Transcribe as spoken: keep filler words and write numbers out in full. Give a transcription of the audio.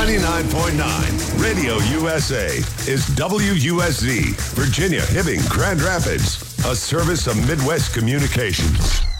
ninety-nine point nine Radio U S A is W U S Z, Virginia, Hibbing, Grand Rapids, a service of Midwest Communications.